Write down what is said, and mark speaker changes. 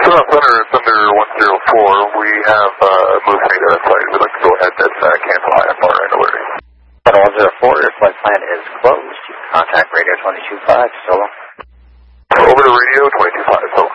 Speaker 1: South Center, Thunder 104. We have moved to that site. We'd like to go ahead and cancel IFR and alerting.
Speaker 2: Thunder 104, your flight plan is closed. You can contact Radio 22.5, Solo.
Speaker 1: Over to Radio 22.5, Solo.